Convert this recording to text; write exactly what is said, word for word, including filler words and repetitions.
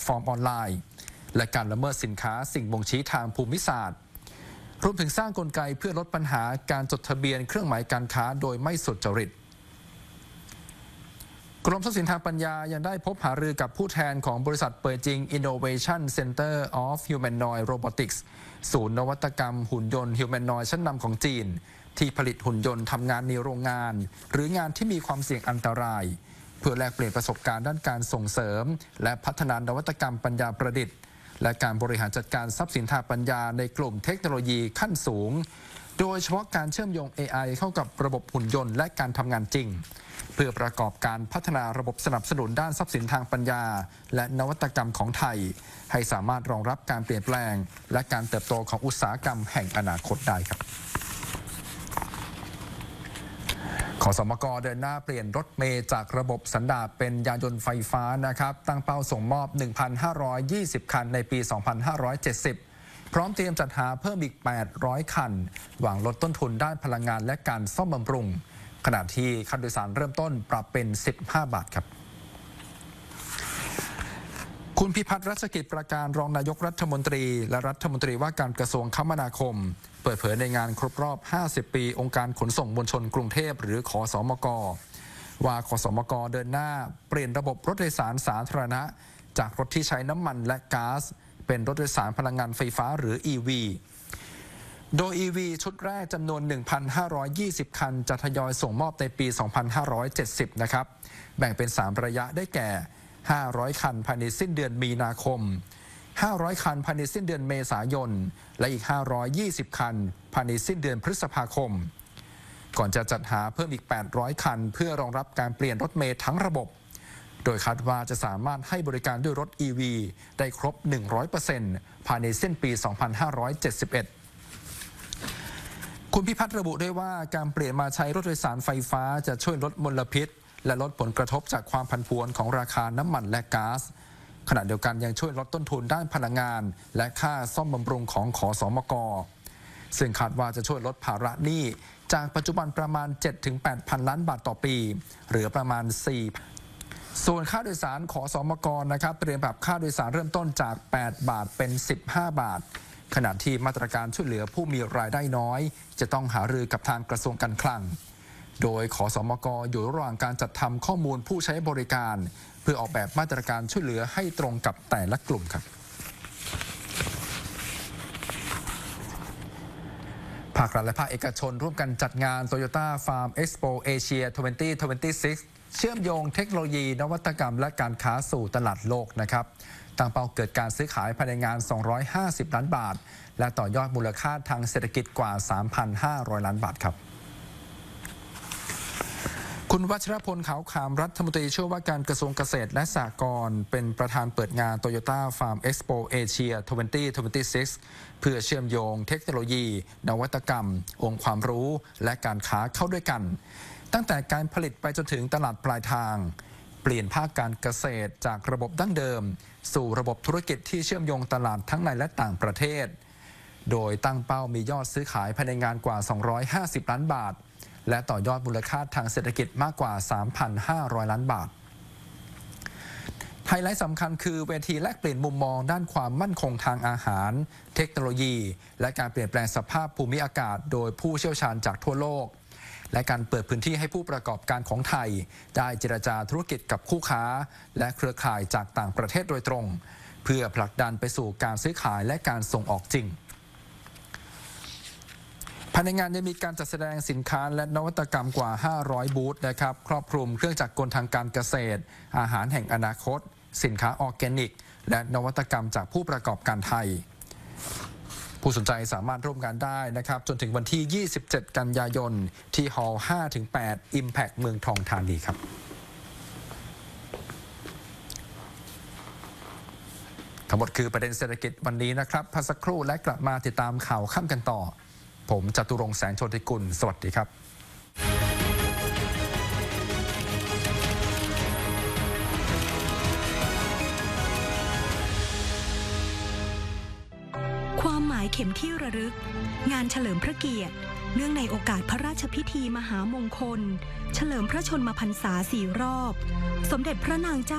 ฟอร์มออนไลน์และการละเมิดสินค้าสิ่งบ่งชี้ทางภูมิศาสตร์รวมถึงสร้างกลไกเพื่อลดปัญหาการจดทะเบียนเครื่องหมายการค้าโดยไม่สุจริตกรมทรัพย์สินทางปัญญายังได้พบหารือกับผู้แทนของบริษัทเปิดจริง Innovation Center of Humanoid Robotics ศูนย์นวัตกรรมหุ่นยนต์ Humanoid ชั้นนำของจีนที่ผลิตหุ่นยนต์ทำงานในโรงงานหรืองานที่มีความเสี่ยงอันตรายเพื่อแลกเปลี่ยนประสบการณ์ด้านการส่งเสริมและพัฒนานวัตกรรมปัญญาประดิษฐ์และการบริหารจัดการทรัพย์สินทางปัญญาในกลุ่มเทคโนโลยีขั้นสูงโดยเฉพาะการเชื่อมโยง เอ ไอ เข้ากับระบบหุ่นยนต์และการทำงานจริงเพื่อประกอบการพัฒนาระบบสนับสนุนด้านทรัพย์สินทางปัญญาและนวัตกรรมของไทยให้สามารถรองรับการเปลี่ยนแปลงและการเติบโตของอุตสาหกรรมแห่งอนาคตได้ครับขสมกเดินหน้าเปลี่ยนรถเมล์จากระบบสันดาปเป็นยานยนต์ไฟฟ้านะครับตั้งเป้าส่งมอบ หนึ่งพันห้าร้อยยี่สิบ คันในปี สองพันห้าร้อยเจ็ดสิบ พร้อมเตรียมจัดหาเพิ่มอีก แปดร้อย คันหวังลดต้นทุนด้านพลังงานและการซ่อมบำรุงขณะที่ค่าโดยสารเริ่มต้นปรับเป็น สิบห้า บาทครับคุณพิพัฒน์รัชกิจประการรองนายกรัฐมนตรีและรัฐมนตรีว่าการกระทรวงคมนาคมเปิดเผยในงานครบรอบ ห้าสิบ ปีองค์การขนส่งมวลชนกรุงเทพหรือขสมกว่าขสมกเดินหน้าเปลี่ยนระบบรถโดยสารสาธารณะจากรถที่ใช้น้ำมันและก๊าซเป็นรถโดยสารพลังงานไฟฟ้าหรือ อี วี โดย อี วี ชุดแรกจำนวน หนึ่งพันห้าร้อยยี่สิบ คันจะทยอยส่งมอบในปี สองพันห้าร้อยเจ็ดสิบ นะครับแบ่งเป็น สาม ระยะได้แก่ ห้าร้อย คันภายในสิ้นเดือนมีนาคม ห้าร้อย คันภายในสิ้นเดือนเมษายนและอีก ห้าร้อยยี่สิบ คันภายในสิ้นเดือนพฤษภาคมก่อนจะจัดหาเพิ่มอีก แปดร้อย คันเพื่อรองรับการเปลี่ยนรถเมล์ทั้งระบบโดยคาดว่าจะสามารถให้บริการด้วยรถ อี วี ได้ครบ หนึ่งร้อยเปอร์เซ็นต์ ภายในสิ้นปี สองพันห้าร้อยเจ็ดสิบเอ็ด คุณพิพัฒน์ระบุด้วยว่าการเปลี่ยนมาใช้รถโดยสารไฟฟ้าจะช่วยลดมลพิษและลดผลกระทบจากความผันผวนของราคาน้ำมันและก๊าซขณะเดียวกันยังช่วยลดต้นทุนด้านพลังงานและค่าซ่อมบำรุงของขสมกซึ่งคาดว่าจะช่วยลดภาระหนี้จากปัจจุบันประมาณ เจ็ดถึงแปด พันล้านบาทต่อปีเหลือประมาณ สี่ส่วนค่าโดยสารขสมกนะครับเตรียมปรับค่าโดยสารเริ่มต้นจาก แปด บาทเป็น สิบห้า บาทขณะที่มาตรการช่วยเหลือผู้มีรายได้น้อยจะต้องหารือกับทางกระทรวงการคลังโดยขสมกอยู่ระหว่างการจัดทำข้อมูลผู้ใช้บริการเพื่อออกแบบมาตรการช่วยเหลือให้ตรงกับแต่ละกลุ่มครับภาครัฐและภาคเอกชนร่วมกันจัดงาน Toyota Farm Expo Asia สองพันยี่สิบหก เชื่อมโยงเทคโนโลยีนวัตกรรมและการค้าสู่ตลาดโลกนะครับตั้งเป้าเกิดการซื้อขายภายในงานสองร้อยห้าสิบล้านบาทและต่อยอดมูลค่าทางเศรษฐกิจกว่า สามพันห้าร้อย ล้านบาทครับคุณวัชรพลขาวขามรัฐมนตรีช่วยว่าการกระทรวงเกษตรและสหกรณ์เป็นประธานเปิดงาน Toyota Farm Expo Asia สองพันยี่สิบหก เพื่อเชื่อมโยงเทคโนโลยีนวัตกรรมองค์ความรู้และการค้าเข้าด้วยกันตั้งแต่การผลิตไปจนถึงตลาดปลายทางเปลี่ยนภาคการเกษตรจากระบบดั้งเดิมสู่ระบบธุรกิจที่เชื่อมโยงตลาดทั้งในและต่างประเทศโดยตั้งเป้ามียอดซื้อขายภายในงานกว่าสองร้อยห้าสิบล้านบาทและต่อยอดมูลค่าทางเศรษฐกิจมากกว่า สามพันห้าร้อย ล้านบาทไฮไลท์สำคัญคือเวทีแลกเปลี่ยนมุมมองด้านความมั่นคงทางอาหารเทคโนโลยีและการเปลี่ยนแปลงสภาพภูมิอากาศโดยผู้เชี่ยวชาญจากทั่วโลกและการเปิดพื้นที่ให้ผู้ประกอบการของไทยได้เจรจาธุรกิจกับคู่ค้าและเครือข่ายจากต่างประเทศโดยตรงเพื่อผลักดันไปสู่การซื้อขายและการส่งออกจริงภายในงานยังมีการจัดแสดงสินค้าและนวัตกรรมกว่าห้าร้อยบูธนะครับครอบคลุมเครื่องจักรกลทางการเกษตรอาหารแห่งอนาคตสินค้าออร์แกนิกและนวัตกรรมจากผู้ประกอบการไทยผู้สนใจสามารถร่วมงานได้นะครับจนถึงวันที่ยี่สิบเจ็ดกันยายนที่ฮอลล์ ห้าถึงแปด Impact เมืองทองธานีครับทั้งหมดคือประเด็นเศรษฐกิจวันนี้นะครับพักสักครู่และกลับมาติดตามข่าวค่ำกันต่อผมจตุรงค์แสงโชติกุลสวัสดีครับความหมายเข็มที่ระลึกงานเฉลิมพระเกียรติเนื่องในโอกาสพระราชพิธีมหามงคลเฉลิมพระชนมพรรษาสี่รอบสมเด็จพระนางเจ้า